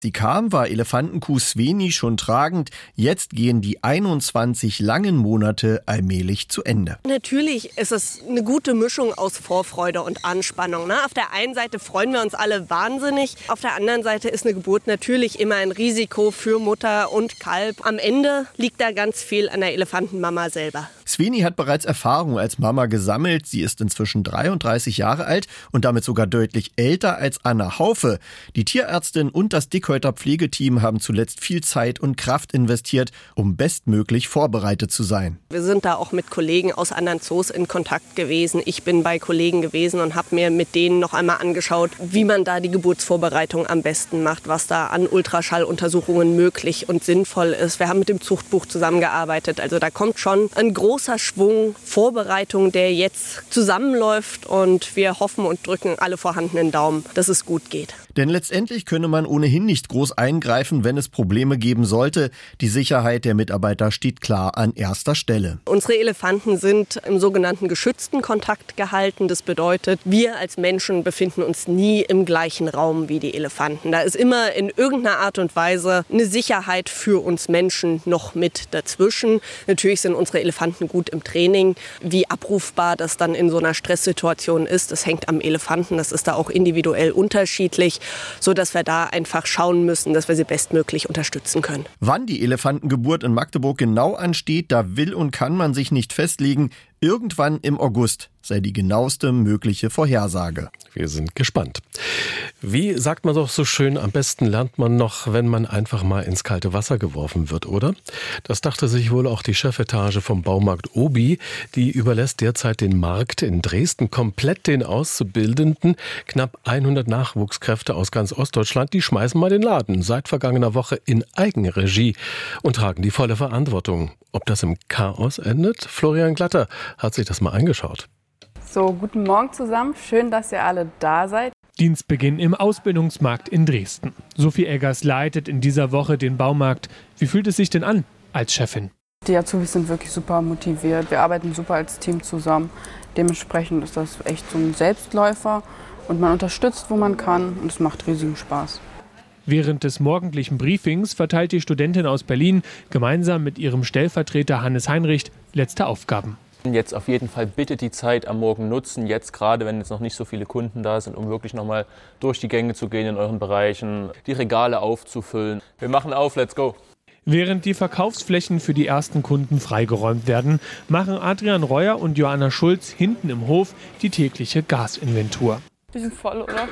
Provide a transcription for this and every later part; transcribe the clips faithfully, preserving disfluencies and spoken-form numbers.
Sie kam, war Elefantenkuh Sveni schon tragend. Jetzt gehen die einundzwanzig langen Monate allmählich zu Ende. Natürlich ist es eine gute Mischung aus Vorfreude und Anspannung. Ne? Auf der einen Seite freuen wir uns alle wahnsinnig. Auf der anderen Seite ist eine Geburt natürlich immer ein Risiko für Mutter und Kalb. Am Ende liegt da ganz viel an der Elefantenmama selber. Sveni hat bereits Erfahrung als Mama gesammelt. Sie ist inzwischen dreiunddreißig Jahre alt und damit sogar deutlich älter als Anna Haufe. Die Tierärztin und das Dickhäuter Pflegeteam haben zuletzt viel Zeit und Kraft investiert, um bestmöglich vorbereitet zu sein. Wir sind da auch mit Kollegen aus anderen Zoos in Kontakt gewesen. Ich bin bei Kollegen gewesen und habe mir mit denen noch einmal angeschaut, wie man da die Geburtsvorbereitung am besten macht, was da an Ultraschalluntersuchungen möglich und sinnvoll ist. Wir haben mit dem Zuchtbuch zusammengearbeitet. Also da kommt schon ein großer Schwung Vorbereitung, der jetzt zusammenläuft, und wir hoffen und drücken alle vorhandenen Daumen, dass es gut geht. Denn letztendlich könne man ohnehin nicht groß eingreifen, wenn es Probleme geben sollte. Die Sicherheit der Mitarbeiter steht klar an erster Stelle. Unsere Elefanten sind im sogenannten geschützten Kontakt gehalten. Das bedeutet, wir als Menschen befinden uns nie im gleichen Raum wie die Elefanten. Da ist immer in irgendeiner Art und Weise eine Sicherheit für uns Menschen noch mit dazwischen. Natürlich sind unsere Elefanten gut im Training. Wie abrufbar das dann in so einer Stresssituation ist, das hängt am Elefanten. Das ist da auch individuell unterschiedlich, sodass wir da einfach schauen müssen, dass wir sie bestmöglich unterstützen können. Wann die Elefantengeburt in Magdeburg genau ansteht, da will und kann man sich nicht festlegen. Irgendwann im August sei die genaueste mögliche Vorhersage. Wir sind gespannt. Wie sagt man doch so schön, am besten lernt man noch, wenn man einfach mal ins kalte Wasser geworfen wird, oder? Das dachte sich wohl auch die Chefetage vom Baumarkt Obi. Die überlässt derzeit den Markt in Dresden komplett den Auszubildenden. Knapp hundert Nachwuchskräfte aus ganz Ostdeutschland, die schmeißen mal den Laden seit vergangener Woche in Eigenregie und tragen die volle Verantwortung. Ob das im Chaos endet? Florian Glatter hat sich das mal angeschaut. So, guten Morgen zusammen. Schön, dass ihr alle da seid. Dienstbeginn im Ausbildungsmarkt in Dresden. Sophie Eggers leitet in dieser Woche den Baumarkt. Wie fühlt es sich denn an als Chefin? Die Azubis sind wirklich super motiviert. Wir arbeiten super als Team zusammen. Dementsprechend ist das echt so ein Selbstläufer. Und man unterstützt, wo man kann. Und es macht riesigen Spaß. Während des morgendlichen Briefings verteilt die Studentin aus Berlin gemeinsam mit ihrem Stellvertreter Hannes Heinrich letzte Aufgaben. Jetzt auf jeden Fall bitte die Zeit am Morgen nutzen, jetzt gerade, wenn jetzt noch nicht so viele Kunden da sind, um wirklich nochmal durch die Gänge zu gehen in euren Bereichen, die Regale aufzufüllen. Wir machen auf, let's go! Während die Verkaufsflächen für die ersten Kunden freigeräumt werden, machen Adrian Reuer und Johanna Schulz hinten im Hof die tägliche Gasinventur. Bisschen voll, oder?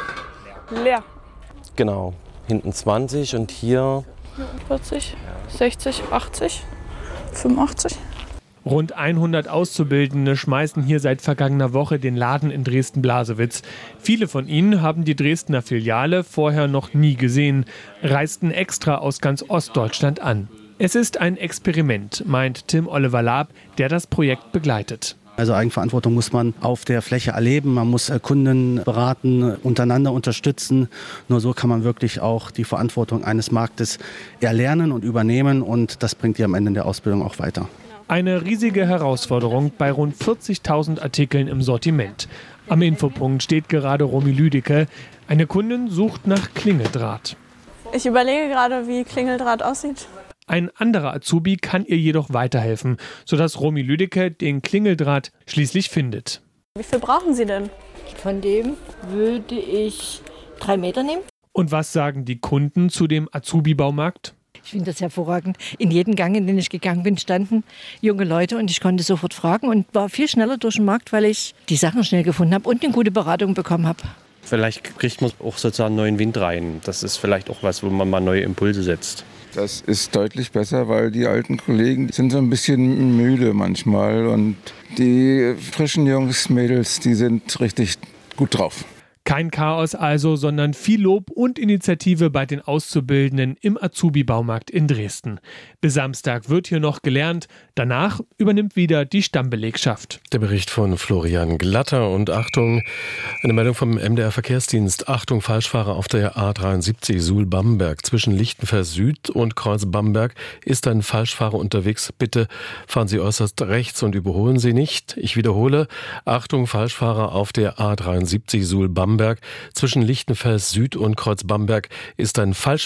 Leer. Genau, hinten zwanzig und hier vierzig, sechzig, achtzig, fünfundachtzig. Rund hundert Auszubildende schmeißen hier seit vergangener Woche den Laden in Dresden-Blasewitz. Viele von ihnen haben die Dresdner Filiale vorher noch nie gesehen, reisten extra aus ganz Ostdeutschland an. Es ist ein Experiment, meint Tim Oliver Laab, der das Projekt begleitet. Also Eigenverantwortung muss man auf der Fläche erleben, man muss Kunden beraten, untereinander unterstützen. Nur so kann man wirklich auch die Verantwortung eines Marktes erlernen und übernehmen, und das bringt die am Ende in der Ausbildung auch weiter. Eine riesige Herausforderung bei rund vierzigtausend Artikeln im Sortiment. Am Infopunkt steht gerade Romy Lüdecke. Eine Kundin sucht nach Klingeldraht. Ich überlege gerade, wie Klingeldraht aussieht. Ein anderer Azubi kann ihr jedoch weiterhelfen, sodass Romy Lüdecke den Klingeldraht schließlich findet. Wie viel brauchen Sie denn? Von dem würde ich drei Meter nehmen. Und was sagen die Kunden zu dem Azubi-Baumarkt? Ich finde das hervorragend. In jedem Gang, in den ich gegangen bin, standen junge Leute und ich konnte sofort fragen und war viel schneller durch den Markt, weil ich die Sachen schnell gefunden habe und eine gute Beratung bekommen habe. vielleicht kriegt man auch sozusagen neuen Wind rein. Das ist vielleicht auch was, wo man mal neue Impulse setzt. Das ist deutlich besser, weil die alten Kollegen sind so ein bisschen müde manchmal und die frischen Jungs, Mädels, die sind richtig gut drauf. Kein Chaos also, sondern viel Lob und Initiative bei den Auszubildenden im Azubi-Baumarkt in Dresden. Bis Samstag wird hier noch gelernt, danach übernimmt wieder die Stammbelegschaft. Der Bericht von Florian Glatter und Achtung, eine Meldung vom M D R Verkehrsdienst. Achtung, Falschfahrer auf der A dreiundsiebzig Suhl-Bamberg. Zwischen Lichtenfels Süd und Kreuz Bamberg ist ein Falschfahrer unterwegs. Bitte fahren Sie äußerst rechts und überholen Sie nicht. Ich wiederhole, Achtung, Falschfahrer auf der A dreiundsiebzig Suhl-Bamberg. Zwischen Lichtenfels Süd und Kreuz Bamberg ist ein Falschfahrer